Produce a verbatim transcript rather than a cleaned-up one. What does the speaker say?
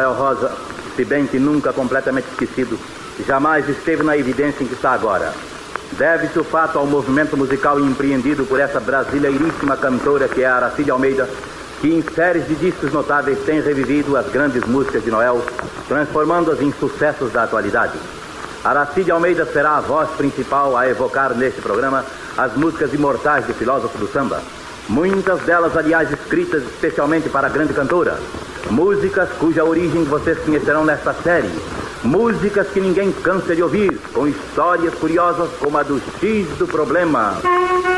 Noel Rosa, se bem que nunca completamente esquecido, jamais esteve na evidência em que está agora. Deve-se o fato ao movimento musical empreendido por essa brasileiríssima cantora que é a Aracide Almeida, que em séries de discos notáveis tem revivido as grandes músicas de Noel, transformando-as em sucessos da atualidade. Aracide Almeida será a voz principal a evocar neste programa as músicas imortais do filósofo do samba. Muitas delas, aliás, escritas especialmente para a grande cantora. Músicas cuja origem vocês conhecerão nesta série. Músicas que ninguém cansa de ouvir, com histórias curiosas como a do X do Problema.